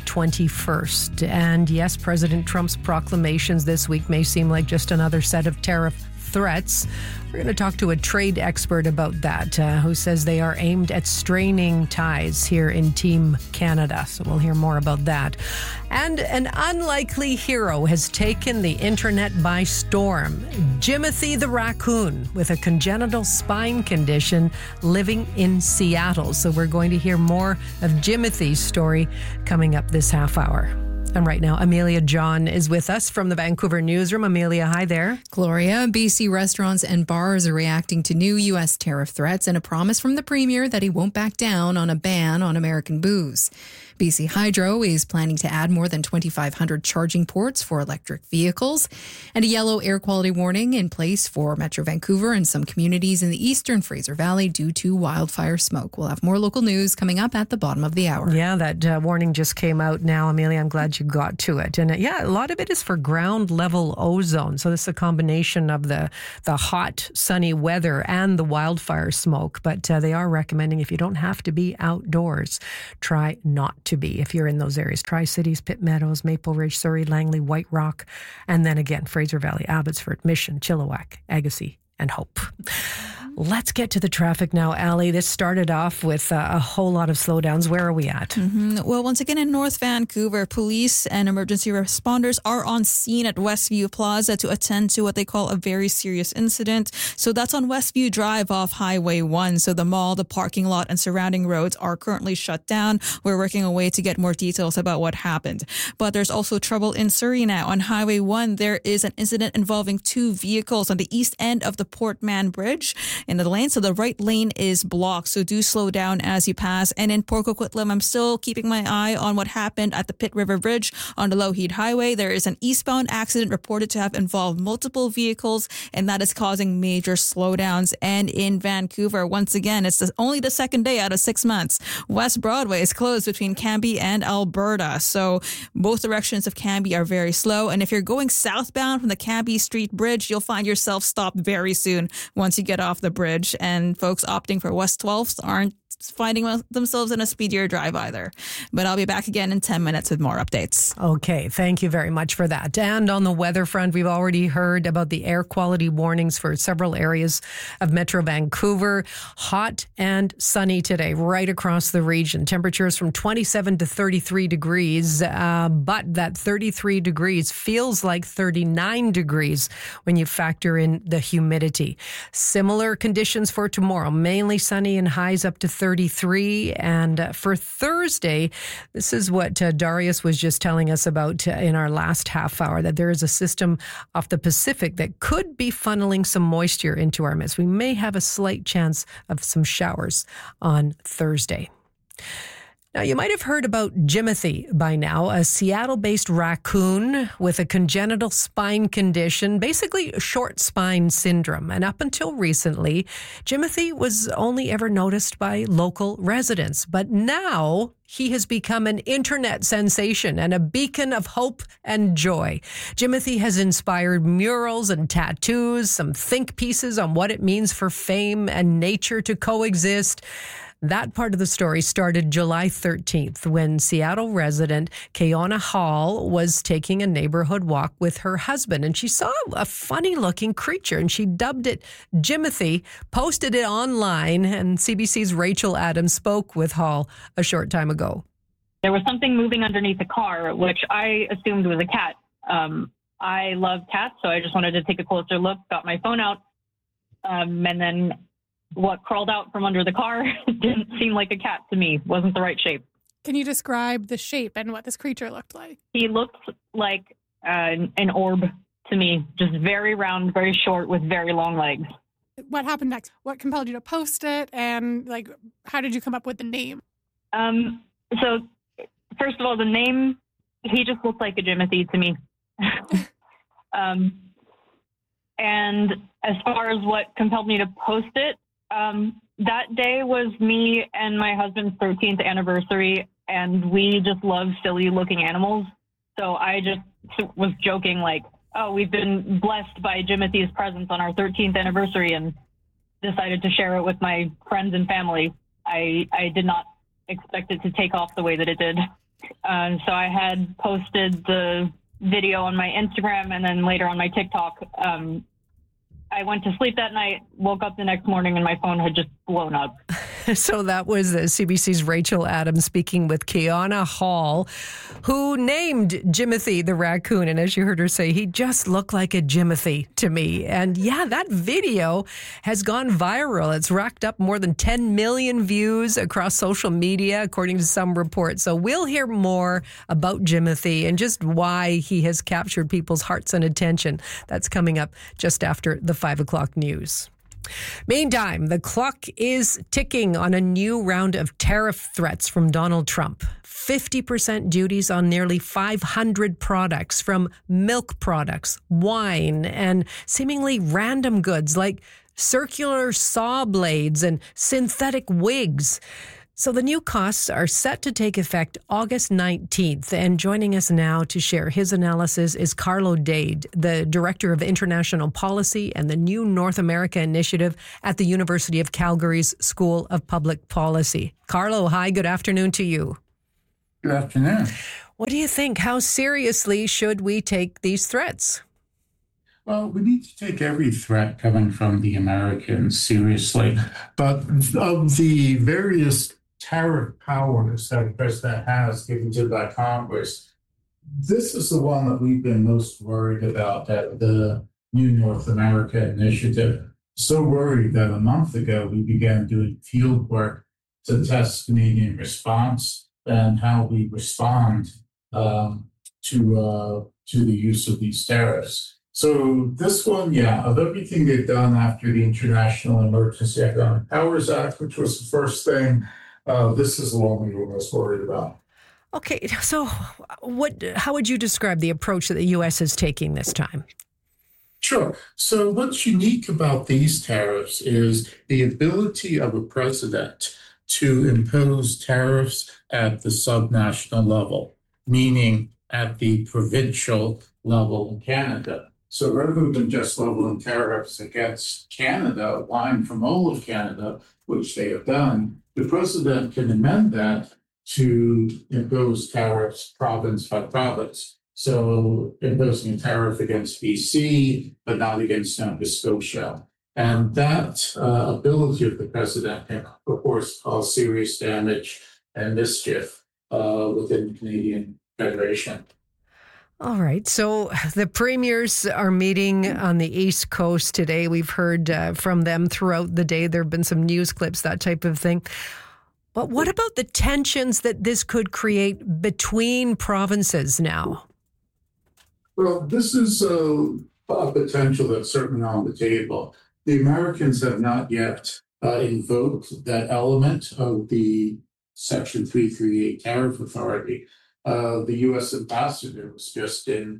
21st. And yes, President Trump's proclamations this week may seem like just another set of tariff threats. We're going to talk to a trade expert about that, who says they are aimed at straining ties here in Team Canada. So we'll hear more about that. And an unlikely hero has taken the internet by storm. Jimothy the raccoon with a congenital spine condition living in Seattle. So we're going to hear more of Jimothy's story coming up this half hour. And right now, Amelia John is with us from the Vancouver newsroom. Amelia, hi there. Gloria, BC restaurants and bars are reacting to new U.S. tariff threats and a promise from the Premier that he won't back down on a ban on American booze. BC Hydro is planning to add more than 2,500 charging ports for electric vehicles, and a yellow air quality warning in place for Metro Vancouver and some communities in the eastern Fraser Valley due to wildfire smoke. We'll have more local news coming up at the bottom of the hour. Yeah, that warning just came out now, Amelia. I'm glad you got to it. And a lot of it is for ground level ozone. So this is a combination of the hot, sunny weather and the wildfire smoke. But they are recommending if you don't have to be outdoors, try not to be. If you're in those areas, Tri-Cities, Pitt Meadows, Maple Ridge, Surrey, Langley, White Rock, and then again, Fraser Valley, Abbotsford, Mission, Chilliwack, Agassiz, and Hope. Let's get to the traffic now, Ali. This started off with a whole lot of slowdowns. Where are we at? Well, once again in North Vancouver, police and emergency responders are on scene at Westview Plaza to attend to what they call a very serious incident. So that's on Westview Drive off Highway 1. So the mall, the parking lot, and surrounding roads are currently shut down. We're working a way to get more details about what happened. But there's also trouble in Surrey now. On Highway 1, there is an incident involving two vehicles on the east end of the Portman Bridge in the lane. So the right lane is blocked. So do slow down as you pass. And in Port Coquitlam, I'm still keeping my eye on what happened at the Pitt River Bridge on the Lougheed Highway. There is an eastbound accident reported to have involved multiple vehicles, and that is causing major slowdowns. And in Vancouver, once again, it's only the second day out of 6 months. West Broadway is closed between Cambie and Alberta. So both directions of Cambie are very slow. And if you're going southbound from the Cambie Street Bridge, you'll find yourself stopped very soon once you get off the bridge. And folks opting for West 12th aren't finding themselves in a speedier drive either. But I'll be back again in 10 minutes with more updates. Okay, thank you very much for that. And on the weather front, we've already heard about the air quality warnings for several areas of Metro Vancouver. Hot and sunny today right across the region. Temperatures from 27 to 33 degrees, but that 33 degrees feels like 39 degrees when you factor in the humidity. Similar conditions for tomorrow, mainly sunny and highs up to 33. And for Thursday, this is what Darius was just telling us about in our last half hour, that there is a system off the Pacific that could be funneling some moisture into our midst. We may have a slight chance of some showers on Thursday. Now, you might have heard about Jimothy by now, a Seattle-based raccoon with a congenital spine condition, basically short spine syndrome. And up until recently, Jimothy was only ever noticed by local residents. But now he has become an internet sensation and a beacon of hope and joy. Jimothy has inspired murals and tattoos, some think pieces on what it means for fame and nature to coexist. That part of the story started July 13th when Seattle resident Keona Hall was taking a neighborhood walk with her husband, and she saw a funny-looking creature, and she dubbed it Jimothy, posted it online, and CBC's Rachel Adams spoke with Hall a short time ago. There was something moving underneath the car, which I assumed was a cat. I love cats, so I just wanted to take a closer look, got my phone out, and then what crawled out from under the car didn't seem like a cat to me. Wasn't the right shape. Can you describe the shape and what this creature looked like? He looked like an orb to me, just very round, very short, with very long legs. What happened next? What compelled you to post it? And how did you come up with the name? So first of all, the name, he just looked like a Jimothy to me. And as far as what compelled me to post it, that day was me and my husband's 13th anniversary, and we just love silly looking animals. So I just was joking we've been blessed by Jimothy's presence on our 13th anniversary, and decided to share it with my friends and family. I did not expect it to take off the way that it did. So I had posted the video on my Instagram and then later on my TikTok, I went to sleep that night, woke up the next morning, and my phone had just blown up. So that was CBC's Rachel Adams speaking with Kiana Hall, who named Jimothy the raccoon. And as you heard her say, he just looked like a Jimothy to me. And yeah, that video has gone viral. It's racked up more than 10 million views across social media, according to some reports. So we'll hear more about Jimothy and just why he has captured people's hearts and attention. That's coming up just after the 5 o'clock news. Meantime, the clock is ticking on a new round of tariff threats from Donald Trump. 50% duties on nearly 500 products, from milk products, wine, and seemingly random goods like circular saw blades and synthetic wigs. So the new costs are set to take effect August 19th. And joining us now to share his analysis is Carlo Dade, the Director of International Policy and the New North America Initiative at the University of Calgary's School of Public Policy. Carlo, hi, good afternoon to you. Good afternoon. What do you think? How seriously should we take these threats? Well, we need to take every threat coming from the Americans seriously. But of the various tariff powers that the president has given to by Congress, this is the one that we've been most worried about at the New North America Initiative. So worried that a month ago we began doing field work to test Canadian response and how we respond to the use of these tariffs. So this one, of everything they've done after the International Emergency Economic Powers Act, which was the first thing, this is the one we were most worried about. Okay, so how would you describe the approach that the U.S. is taking this time? Sure. So what's unique about these tariffs is the ability of a president to impose tariffs at the subnational level, meaning at the provincial level in Canada. So rather than just leveling tariffs against Canada, wine from all of Canada, which they have done, the president can amend that to impose tariffs province by province. So imposing a tariff against BC, but not against Nova Scotia. And that ability of the president can, of course, cause serious damage and mischief within the Canadian Federation. All right. So the premiers are meeting on the East Coast today. We've heard from them throughout the day. There have been some news clips, that type of thing. But what about the tensions that this could create between provinces now? Well, this is a potential that's certainly on the table. The Americans have not yet invoked that element of the Section 338 Tariff Authority. The U.S. ambassador was just in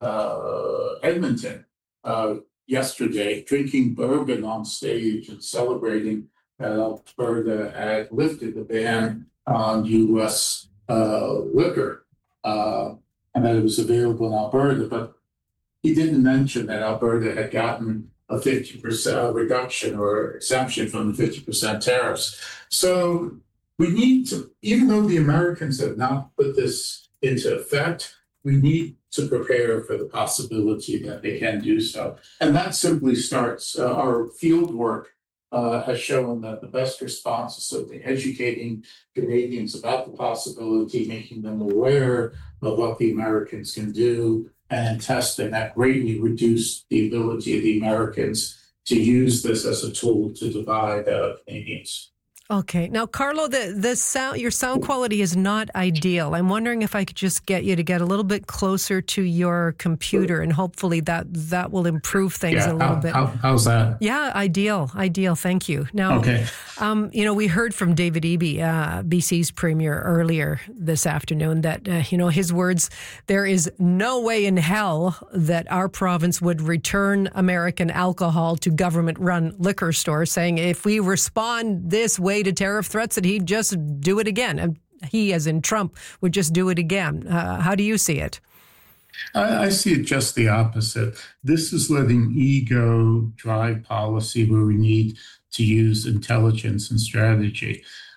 Edmonton yesterday, drinking bourbon on stage and celebrating that Alberta had lifted the ban on U.S. liquor and that it was available in Alberta. But he didn't mention that Alberta had gotten a 50% reduction or exemption from the 50% tariffs. So we need to, even though the Americans have not put this into effect, we need to prepare for the possibility that they can do so. And that simply starts, our field work has shown that the best response is simply educating Canadians about the possibility, making them aware of what the Americans can do, and testing that greatly reduced the ability of the Americans to use this as a tool to divide Canadians. Okay. Now, Carlo, the sound, your sound quality is not ideal. I'm wondering if I could just get you to get a little bit closer to your computer, and hopefully that will improve things a little bit. How's that? Yeah, ideal. Thank you. Now, okay. We heard from David Eby, BC's premier, earlier this afternoon that, his words, there is no way in hell that our province would return American alcohol to government-run liquor stores, saying if we respond this way to tariff threats, that he'd just do it again. And he, as in Trump, would just do it again. How do you see it? I see it just the opposite. This is letting ego drive policy where we need to use intelligence and strategy.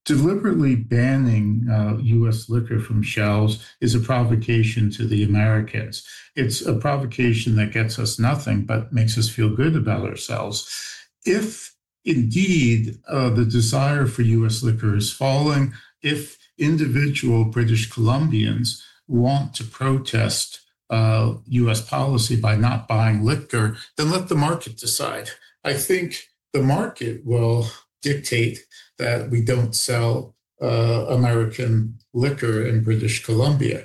deliberately banning U.S. liquor from shelves is a provocation to the Americans. It's a provocation that gets us nothing but makes us feel good about ourselves. If indeed the desire for U.S. liquor is falling, if individual British Columbians want to protest U.S. policy by not buying liquor, then let the market decide. I think the market will dictate that we don't sell American liquor in British Columbia.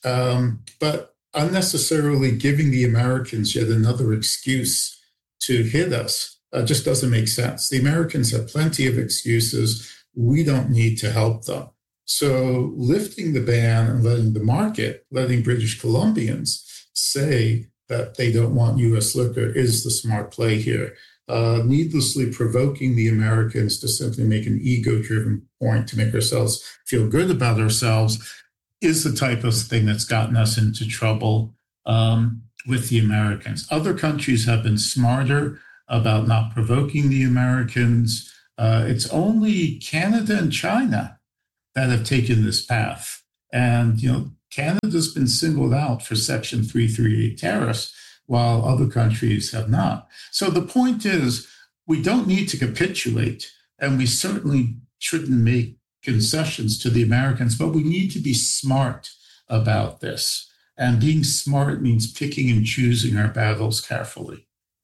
But unnecessarily giving the Americans yet another excuse to hit us just doesn't make sense. The Americans have plenty of excuses. We don't need to help them. So lifting the ban and letting the market, letting British Columbians say that they don't want U.S. liquor is the smart play here. Needlessly provoking the Americans to simply make an ego-driven point to make ourselves feel good about ourselves is the type of thing that's gotten us into trouble with the Americans. Other countries have been smarter about not provoking the Americans. It's only Canada and China that have taken this path. And, Canada's been singled out for Section 338 tariffs, while other countries have not. So the point is, we don't need to capitulate, and we certainly shouldn't make concessions to the Americans, but we need to be smart about this. And being smart means picking and choosing our battles carefully.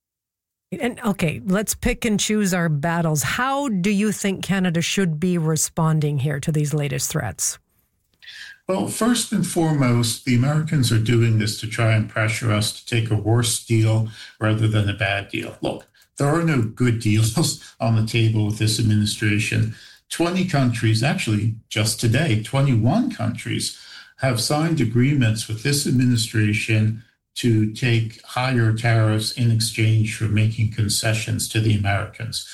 And okay, let's pick and choose our battles. How do you think Canada should be responding here to these latest threats? Well, first and foremost, the Americans are doing this to try and pressure us to take a worse deal rather than a bad deal. Look, there are no good deals on the table with this administration. 20 countries, actually just today, 21 countries have signed agreements with this administration to take higher tariffs in exchange for making concessions to the Americans.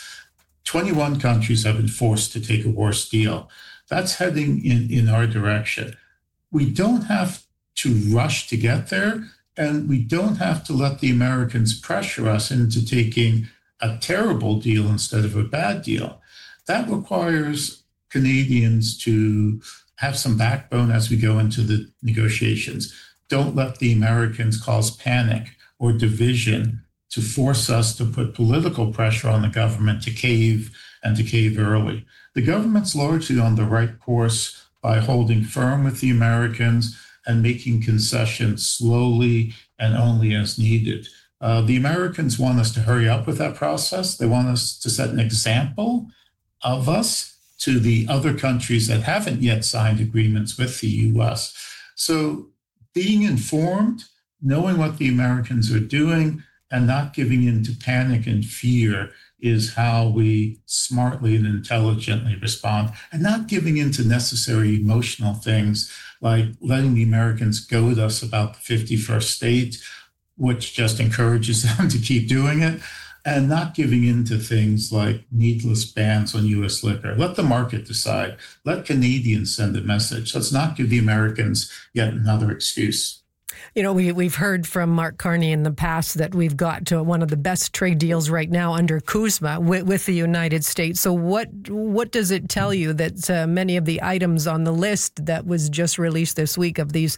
21 countries have been forced to take a worse deal. That's heading in our direction. We don't have to rush to get there, and we don't have to let the Americans pressure us into taking a terrible deal instead of a bad deal. That requires Canadians to have some backbone as we go into the negotiations. Don't let the Americans cause panic or division to force us to put political pressure on the government to cave and to cave early. The government's largely on the right course by holding firm with the Americans and making concessions slowly and only as needed. The Americans want us to hurry up with that process. They want us to set an example of us to the other countries that haven't yet signed agreements with the U.S. So being informed, knowing what the Americans are doing, and not giving in to panic and fear is how we smartly and intelligently respond, and not giving in to necessary emotional things like letting the Americans goad us about the 51st state, which just encourages them to keep doing it, and not giving in to things like needless bans on U.S. liquor. Let the market decide. Let Canadians send a message. Let's not give the Americans yet another excuse. We've heard from Mark Carney in the past that we've got to one of the best trade deals right now under CUSMA with the United States. So what does it tell you that many of the items on the list that was just released this week of these,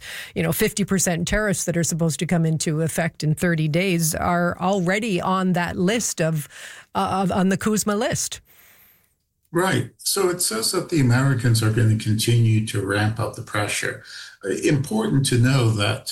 50% tariffs that are supposed to come into effect in 30 days are already on that list on the CUSMA list? Right. So it says that the Americans are going to continue to ramp up the pressure. Important to know that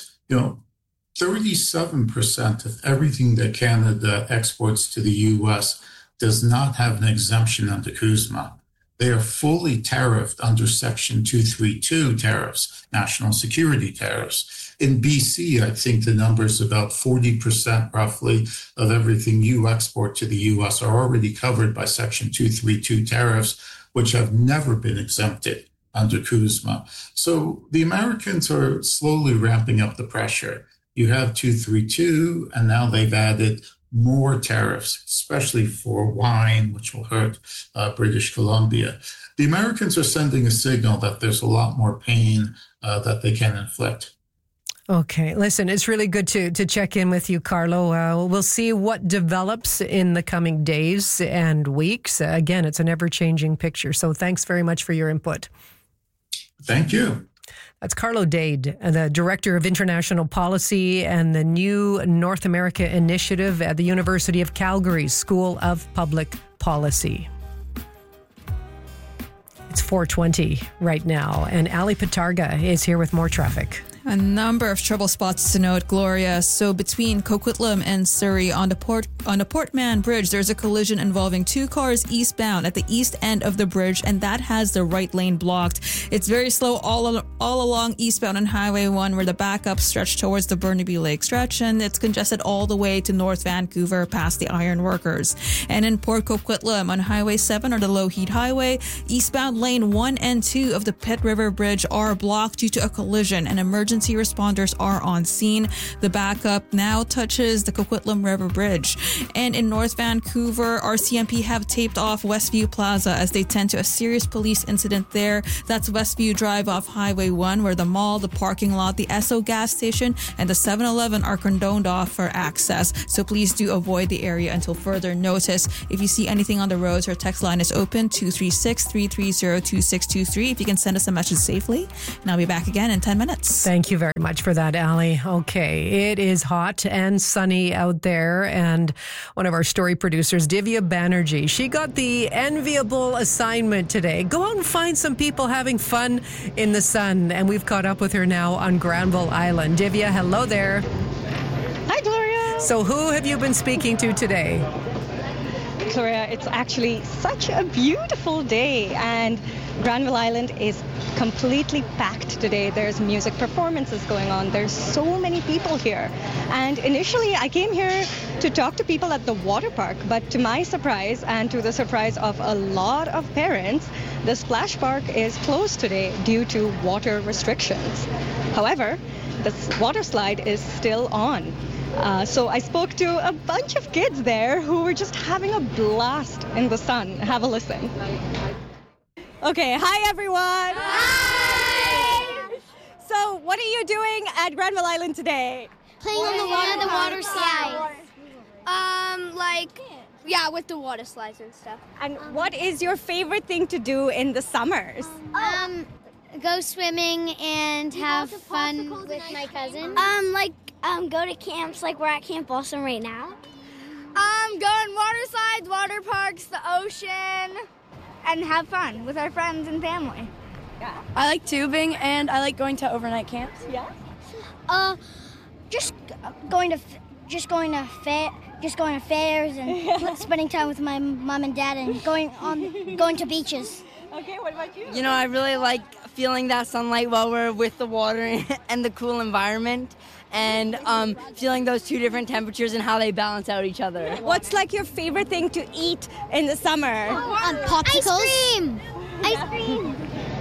37% of everything that Canada exports to the U.S. does not have an exemption under CUSMA. They are fully tariffed under Section 232 tariffs, national security tariffs. In BC, I think the number is about 40% roughly of everything you export to the U.S. are already covered by Section 232 tariffs, which have never been exempted under CUSMA. So the Americans are slowly ramping up the pressure. You have 232, and now they've added more tariffs, especially for wine, which will hurt British Columbia. The Americans are sending a signal that there's a lot more pain that they can inflict. Okay, listen, it's really good to check in with you, Carlo. We'll see what develops in the coming days and weeks. Again, it's an ever-changing picture, so thanks very much for your input. Thank you. That's Carlo Dade, the Director of International Policy and the new North America Initiative at the University of Calgary School of Public Policy. It's 4:20 right now, and Ali Patarga is here with more traffic. A number of trouble spots to note, Gloria. So between Coquitlam and Surrey on the Portman Bridge, there's a collision involving two cars eastbound at the east end of the bridge, and that has the right lane blocked. It's very slow all along eastbound on Highway 1, where the backup stretch towards the Burnaby Lake stretch, and it's congested all the way to North Vancouver past the Iron Workers. And in Port Coquitlam on Highway 7 or the Lougheed Highway, eastbound lane 1 and 2 of the Pitt River Bridge are blocked due to a collision, and emergency responders are on scene. The backup now touches the Coquitlam River Bridge. And in North Vancouver, RCMP have taped off Westview Plaza as they tend to a serious police incident there. That's Westview Drive off Highway 1, where the mall, the parking lot, the Esso gas station, and the 7-Eleven are condoned off for access. So please do avoid the area until further notice. If you see anything on the roads, our text line is open, 236-330-2623. If you can send us a message safely. And I'll be back again in 10 minutes. Thank you very much for that, Ali. Okay, it is hot and sunny out there, and one of our story producers, Divya Banerjee, she got the enviable assignment today. Go out and find some people having fun in the sun, and we've caught up with her now on Granville Island. Divya, hello there. Hi, Gloria. So who have you been speaking to today? Gloria, it's actually such a beautiful day, and Granville Island is completely packed today. There's music performances going on. There's so many people here. And initially, I came here to talk to people at the water park, but to my surprise and to the surprise of a lot of parents, the splash park is closed today due to water restrictions. However, the water slide is still on. So I spoke to a bunch of kids there who were just having a blast in the sun. Have a listen. Okay, hi everyone. Hi. So what are you doing at Granville Island today? Playing on the water slide. With the water slides and stuff. And what is your favorite thing to do in the summers? Go swimming and have fun with my cousin. Go to camps, like we're at Camp Blossom right now. Go on water slides, water parks, the ocean, and have fun with our friends and family. Yeah. I like tubing and I like going to overnight camps. Yeah. Just going to fairs and spending time with my mom and dad and going to beaches. Okay, what about you? You know, I really like feeling that sunlight while we're with the water and the cool environment, and feeling those two different temperatures and how they balance out each other. What's like your favorite thing to eat in the summer? Popsicles. Ice cream.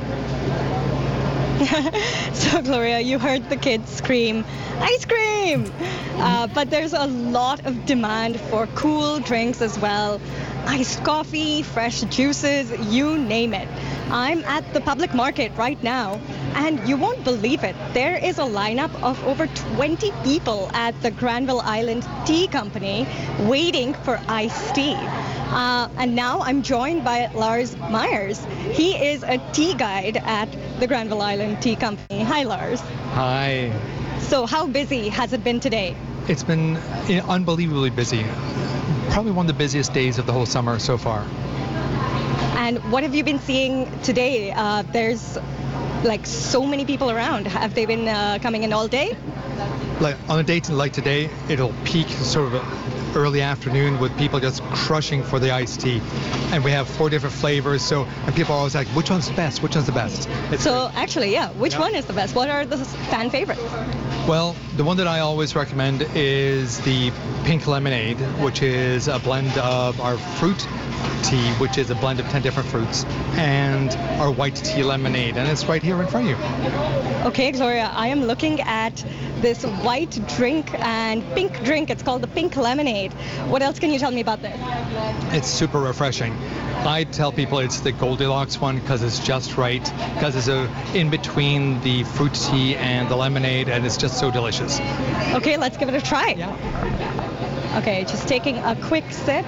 So, Gloria, you heard the kids scream, ice cream! But there's a lot of demand for cool drinks as well. Iced coffee, fresh juices, you name it. I'm at the public market right now, and you won't believe it. There is a lineup of over 20 people at the Granville Island Tea Company waiting for iced tea. And now I'm joined by Lars Myers. He is a tea guide at the Granville Island Tea Company. Hi, Lars. Hi. So how busy has it been today? It's been unbelievably busy. Probably one of the busiest days of the whole summer so far. And what have you been seeing today? There's like so many people around. Have they been coming in all day? Like on a day like today, it'll peak sort of early afternoon with people just crushing for the iced tea. And we have 4 different flavors, and people are always like, which one's the best? Which one's the best? It's which one is the best? What are the fan favorites? Well, the one that I always recommend is the pink lemonade, which is a blend of our fruit tea, which is a blend of 10 different fruits, and our white tea lemonade, and it's right here in front of you. Okay, Gloria, I am looking at this white drink and pink drink. It's called the pink lemonade. lemonade. What else can you tell me about this? It's super refreshing. I tell people it's the Goldilocks one because it's just right, because it's in between the fruit tea and the lemonade, and it's just so delicious. Okay, let's give it a try. Yeah. Okay, just taking a quick sip.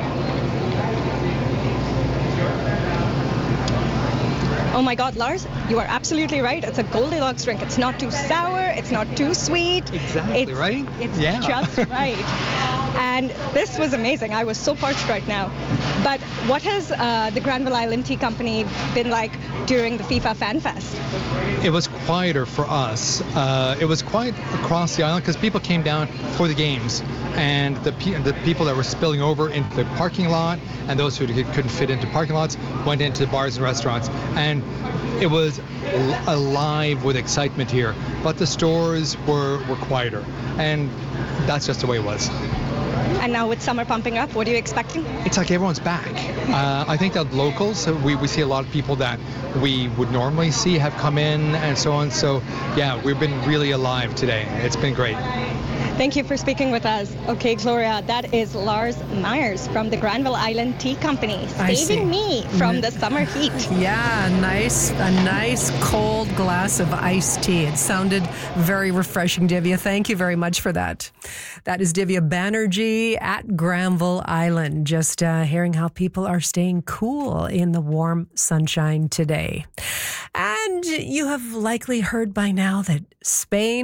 Oh my God, Lars, you are absolutely right. It's a Goldilocks drink. It's not too sour. It's not too sweet. Exactly, right? It's just right. And this was amazing. I was so parched right now. But what has the Granville Island Tea Company been like during the FIFA Fan Fest? It was quieter for us. It was quiet across the island because people came down for the games, and the people that were spilling over into the parking lot and those who couldn't fit into parking lots went into bars and restaurants. And it was alive with excitement here, but the stores were quieter, and that's just the way it was. And now with summer pumping up, what are you expecting? It's like everyone's back. I think that locals, we see a lot of people that we would normally see have come in and so on. So yeah, we've been really alive today. It's been great. Thank you for speaking with us. Okay, Gloria, that is Lars Myers from the Granville Island Tea Company, saving me from the summer heat. Yeah, a nice cold glass of iced tea. It sounded very refreshing, Divya. Thank you very much for that. That is Divya Banerjee at Granville Island, just hearing how people are staying cool in the warm sunshine today. And you have likely heard by now that Spain